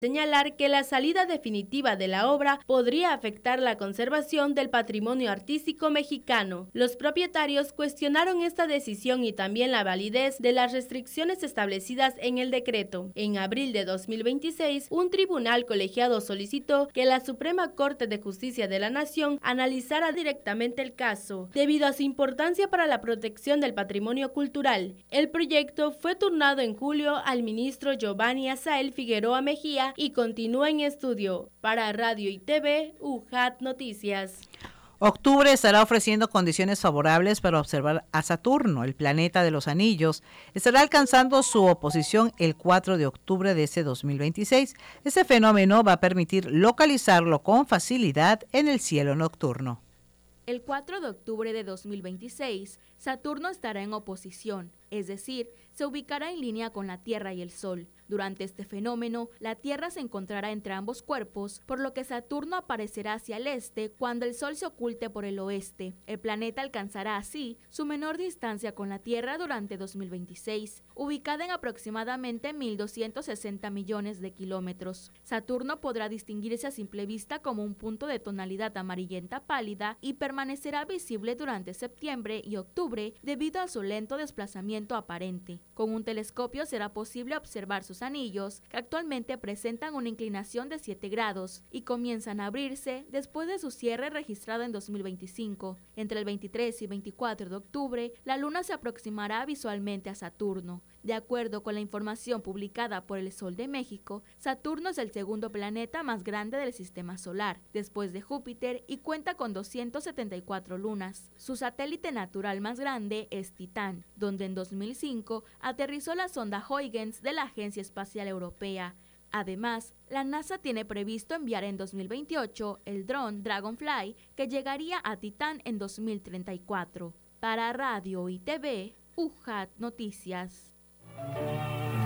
Señalar que la salida definitiva de la obra podría afectar la conservación del patrimonio artístico mexicano. Los propietarios cuestionaron esta decisión y también la validez de las restricciones establecidas en el decreto. En abril de 2026, un tribunal colegiado solicitó que la Suprema Corte de Justicia de la Nación analizara directamente el caso, debido a su importancia para la protección del patrimonio cultural. El proyecto fue turnado en julio al ministro Giovanni Azael Figueroa Mejía y continúa en estudio. Para Radio y TV, UJAT Noticias. Octubre estará ofreciendo condiciones favorables para observar a Saturno. El planeta de los anillos estará alcanzando su oposición el 4 de octubre de este 2026. Este fenómeno va a permitir localizarlo con facilidad en el cielo nocturno. El 4 de octubre de 2026, Saturno estará en oposición, es decir, se ubicará en línea con la Tierra y el Sol. Durante este fenómeno, la Tierra se encontrará entre ambos cuerpos, por lo que Saturno aparecerá hacia el este cuando el Sol se oculte por el oeste. El planeta alcanzará así su menor distancia con la Tierra durante 2026, ubicada en aproximadamente 1.260 millones de kilómetros. Saturno podrá distinguirse a simple vista como un punto de tonalidad amarillenta pálida y permanecerá visible durante septiembre y octubre debido a su lento desplazamiento aparente. Con un telescopio será posible observar sus anillos, que actualmente presentan una inclinación de 7 grados y comienzan a abrirse después de su cierre registrado en 2025. Entre el 23 y 24 de octubre, la Luna se aproximará visualmente a Saturno. De acuerdo con la información publicada por el Sol de México, Saturno es el segundo planeta más grande del sistema solar, después de Júpiter, y cuenta con 274 lunas. Su satélite natural más grande es Titán, donde en 2005 aterrizó la sonda Huygens de la Agencia Espacial Europea. Además, la NASA tiene previsto enviar en 2028 el dron Dragonfly, que llegaría a Titán en 2034. Para Radio y TV, UJAT Noticias.